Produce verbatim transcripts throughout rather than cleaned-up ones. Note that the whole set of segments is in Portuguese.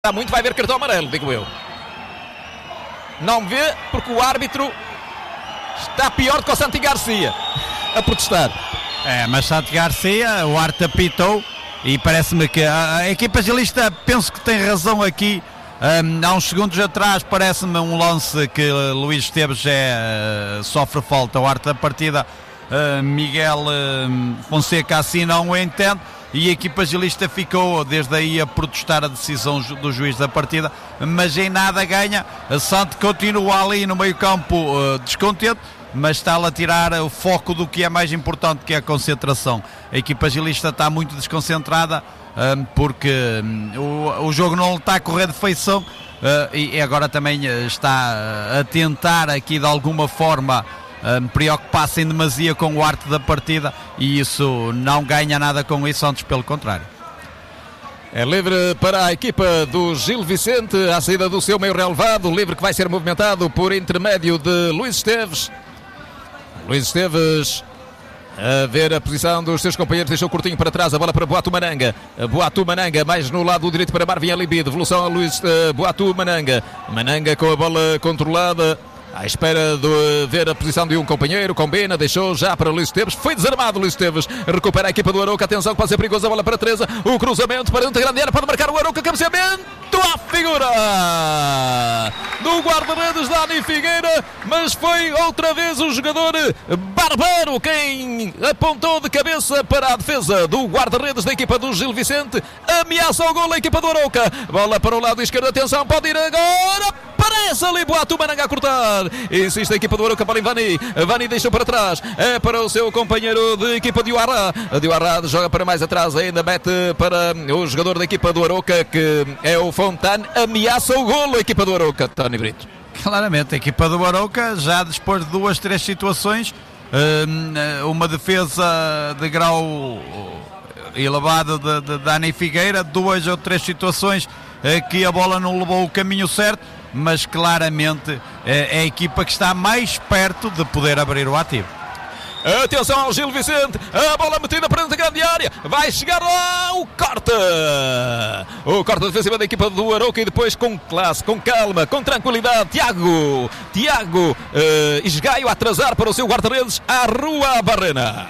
Há muito, vai ver cartão amarelo, digo eu. Não vê porque o árbitro está pior do que o Santi Garcia a protestar. É, mas Santi Garcia, o árbitro apitou e parece-me que a, a equipa gilista, penso que tem razão aqui. Um, há uns segundos atrás parece-me um lance que uh, Luís Esteves é, uh, sofre falta. O árbitro da partida, uh, Miguel uh, Fonseca, assim não o entende. E a equipa gilista ficou desde aí a protestar a decisão do juiz da partida, mas em nada ganha. A Santi continua ali no meio campo uh, descontente, mas está a tirar o foco do que é mais importante, que é a concentração. A equipa gilista está muito desconcentrada um, porque um, o, o jogo não está a correr de feição uh, e, e agora também está a tentar aqui de alguma forma Um, preocupar-se em demasia com o arte da partida, e isso não ganha nada com isso, antes pelo contrário. É livre para a equipa do Gil Vicente, à saída do seu meio relevado, livre que vai ser movimentado por intermédio de Luís Esteves. Luís Esteves a ver a posição dos seus companheiros, deixou curtinho para trás, a bola para Boatu Mananga. Boatu Mananga, mais no lado direito para Marvin Alibi, devolução a Luís uh, Boatu Mananga. Mananga com a bola controlada, à espera de ver a posição de um companheiro, combina, deixou já para Luís Esteves, foi desarmado Luís Esteves, recupera a equipa do Arouca, atenção que pode ser perigoso, a bola para Teresa, o cruzamento para dentro da grande área, pode marcar o Arouca, cabeceamento à figura do guarda-redes Dani Figueira, mas foi outra vez o jogador Barbaro quem apontou de cabeça para a defesa do guarda-redes da equipa do Gil Vicente, ameaça o gol a equipa do Arouca, bola para o lado esquerdo, atenção, pode ir agora, parece ali Boatu Mananga a cortar, insiste a equipa do Arouca para em Vani, Vani deixou para trás, é para o seu companheiro de equipa de Uará, de Uará joga para mais atrás, ainda mete para o jogador da equipa do Arouca, que é o Fontane, ameaça o golo a equipa do Arouca, Tony Brito. Claramente, a equipa do Arouca, já depois de duas, três situações, uma defesa de grau elevado de, de Dani Figueira, duas ou três situações que a bola não levou o caminho certo, mas claramente é a equipa que está mais perto de poder abrir o ativo. Atenção ao Gil Vicente, a bola metida para dentro da grande área, vai chegar lá o corte, o corte defensivo da equipa do Arouca, e depois com classe, com calma, com tranquilidade, Tiago, Tiago uh, Esgaio a atrasar para o seu guarda-redes, a Rua Barrena.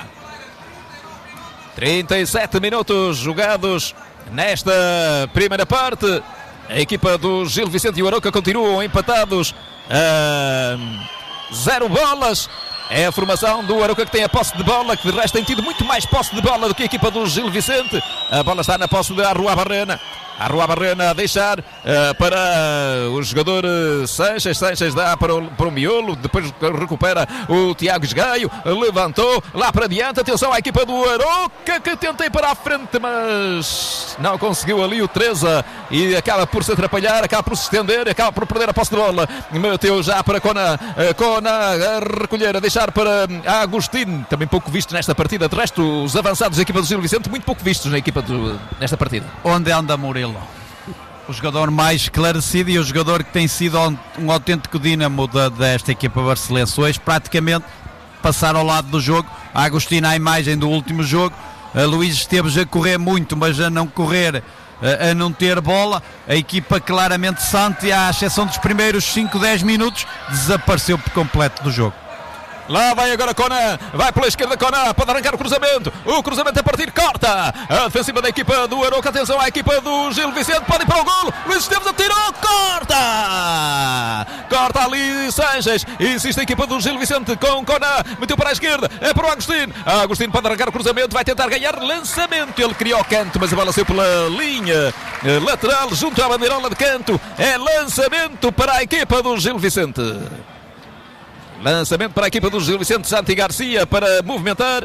trinta e sete minutos jogados nesta primeira parte. A equipa do Gil Vicente e o Arouca continuam empatados a zero bolas. É a formação do Arouca que tem a posse de bola, que de resto tem tido muito mais posse de bola do que a equipa do Gil Vicente. A bola está na posse da Rua Barrena. A Rua Barrena a deixar uh, para o jogador uh, Sanches. Sanches dá para o, para o miolo, depois recupera o Tiago Esgaio, levantou lá para diante, atenção à equipa do Arouca que tentei para a frente, mas não conseguiu ali o Teresa e acaba por se atrapalhar, acaba por se estender, acaba por perder a posse de bola. Meteu já para Cona, uh, Cona a recolher, a deixar para Agostinho, também pouco visto nesta partida. De resto, os avançados da equipa do Gil Vicente muito pouco vistos na equipa do, nesta partida. Onde anda Murilo? O jogador mais esclarecido e o jogador que tem sido um autêntico dínamo de, desta equipa barcelense. Hoje praticamente passar ao lado do jogo. A Agostinho, a imagem do último jogo, a Luís Esteves a correr muito, mas a não correr, a, a não ter bola. A equipa claramente Santi, à exceção dos primeiros cinco, dez minutos, desapareceu por completo do jogo. Lá vai agora Conan, vai pela esquerda Conan, pode arrancar o cruzamento, o cruzamento a partir, corta, a defensiva da equipa do Arouca, atenção à equipa do Gil Vicente, pode ir para o golo, Luís Esteves atirou, corta, corta ali Sanches, insiste a equipa do Gil Vicente com Conan, meteu para a esquerda, é para o Agostinho, Agostinho pode arrancar o cruzamento, vai tentar ganhar lançamento, ele criou o canto, mas a bola saiu pela linha lateral, junto à bandeirola de canto, é lançamento para a equipa do Gil Vicente. Lançamento para a equipa do Gil Vicente, Santi Garcia para movimentar.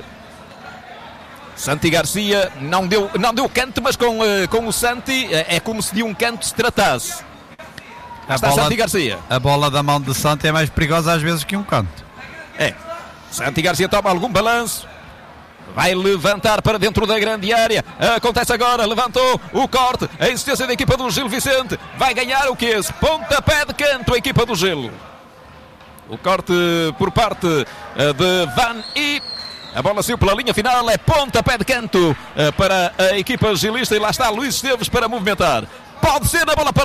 Santi Garcia não deu, não deu canto, mas com, com o Santi é como se de um canto se tratasse. A Está bola, Santi Garcia. A bola da mão de Santi é mais perigosa às vezes que um canto. É. Santi Garcia toma algum balanço. Vai levantar para dentro da grande área. Acontece agora, levantou o corte. A insistência da equipa do Gil Vicente. Vai ganhar o que é esse? Pontapé de canto a equipa do Gil. O corte por parte de Van I. A bola saiu pela linha final, é pontapé de canto para a equipa gilista e lá está Luís Esteves para movimentar. Pode ser a bola para